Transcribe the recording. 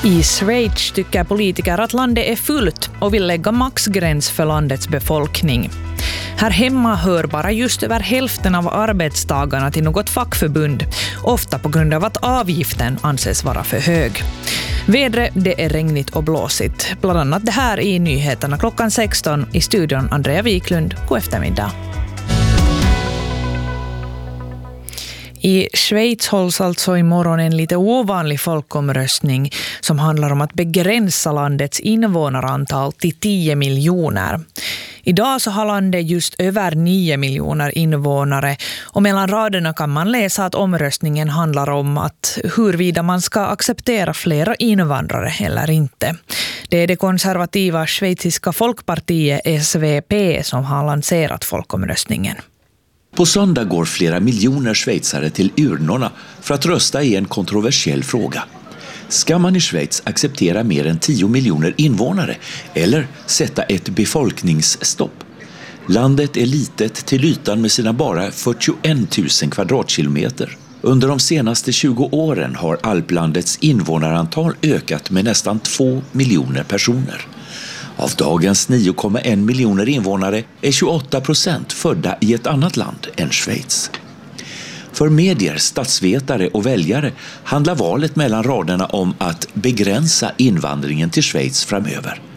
I Schweiz tycker politiker att landet är fullt och vill lägga maxgräns för landets befolkning. Här hemma hör bara just över hälften av arbetstagarna till något fackförbund, ofta på grund av att avgiften anses vara för hög. Vädret, det är regnigt och blåsigt. Bland annat det här i nyheterna klockan 16 i studion Andrea Wiklund. God eftermiddag. I Schweiz hålls alltså imorgon en lite ovanlig folkomröstning som handlar om att begränsa landets invånarantal till 10 miljoner. Idag så har landet just över 9 miljoner invånare och mellan raderna kan man läsa att omröstningen handlar om att huruvida man ska acceptera flera invandrare eller inte. Det är det konservativa schweiziska folkpartiet SVP som har lanserat folkomröstningen. På söndag går flera miljoner schweizare till urnorna för att rösta i en kontroversiell fråga. Ska man i Schweiz acceptera mer än 10 miljoner invånare eller sätta ett befolkningsstopp? Landet är litet till ytan med sina bara 41 000 kvadratkilometer. Under de senaste 20 åren har Alplandets invånarantal ökat med nästan 2 miljoner personer. Av dagens 9,1 miljoner invånare är 28% födda i ett annat land än Schweiz. För medier, statsvetare och väljare handlar valet mellan raderna om att begränsa invandringen till Schweiz framöver.